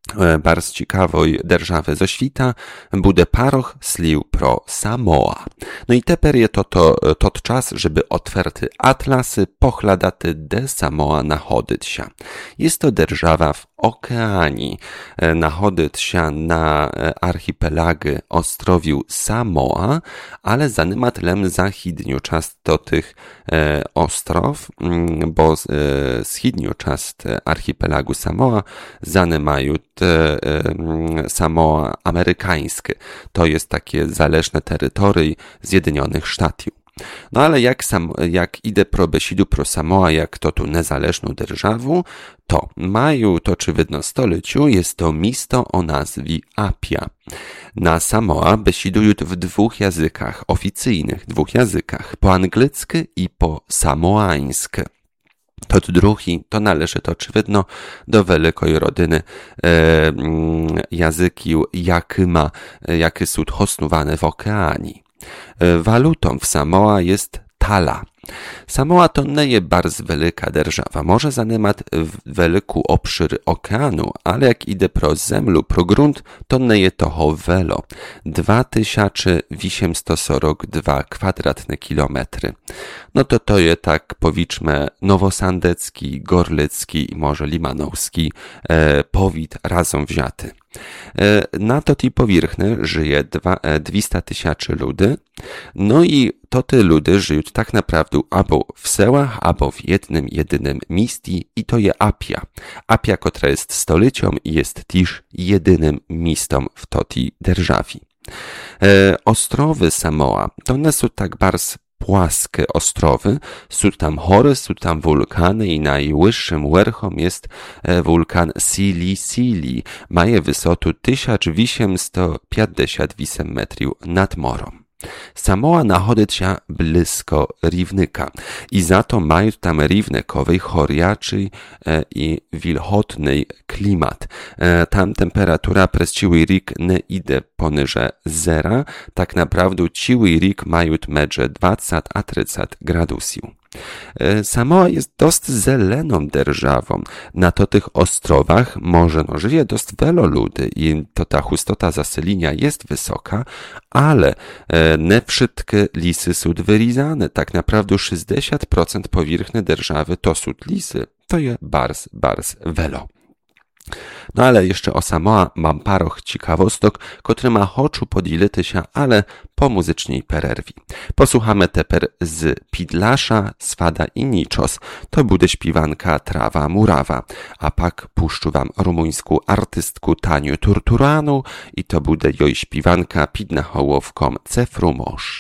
Bardzo ciekawoj держави zo świta bude paroch slił pro Samoa. No i teper je tot czas, żeby otwarty atlasy pochladaty de Samoa nachodyć się. Jest to держава w okeanii. Nachodyć się na archipelagy ostrowiu Samoa, ale zanymatlem zachidniu czas do tych ostrow, bo schidniu czas archipelagu Samoa zanymają Samoa amerykańskie. To jest takie zależne terytorium Zjednionych Sztatów. No ale jak idę pro besidu pro Samoa, jak to tu niezależną державу, to mają to oczywidno stoleciu, jest to miasto o nazwie Apia. Na Samoa besidują w dwóch językach, oficyjnych dwóch językach, po angielsku i po samoańsku. To drugi, to należy to oczywidno do wielkiej rodziny języków, jakie są osnowane w okeanii. Walutą w Samoa jest tala. Samoa to nie jest bardzo wielka держава, może zajmować wielki obszar okeanu, ale jak idę pro zemlu, pro grunt, to nie jest toho wiele. 2842 kwadratne kilometry. No to jest tak, powiedzmy, nowosandecki, gorlicki i może limanowski powit razem wzięty. Na to tej powierzchni żyje 200 000 ludzi, no i to te ludy żyją tak naprawdę albo w sełach, albo w jednym, jedynym mieście i to jest Apia. Apia, która jest stolicą i jest też jedynym miastem w tej державі. Ostrowy Samoa, to one są tak bardzo płaskie ostrowy, są tam hory, są tam wulkany i najwyższym werchom jest wulkan Sili Sili. Ma wysotę 1858 metrów nad morem. Samoa nachodzi się blisko równika i za to mają tam równikowy, choriaczy i wilgotny klimat. Tam temperatura przez cały rok nie idzie poniżej zera, tak naprawdę cały rok mają między 20 a 30 gradusów. Samoa jest dość zeleną державą. Na to tych ostrowach żyje dość wielu ludzi i to ta hustota zaselenia jest wysoka, ale nie wszystkie lisy są wyrізane. Tak naprawdę 60% powierzchni держаwy to są lisy. To jest bardzo wiele. No ale jeszcze o Samoa mam paroch ciekawostek, które ma oczu podzielity się, ale po muzycznej pererwi. Posłuchamy teper z Pidlasza, Swada i Niczos. To bude śpiewanka Trawa Murawa. A pak puszczu wam rumuńską artystku Taniu Turturanu i to bude jej śpiewanka Pidna hołowką Cefrumosz.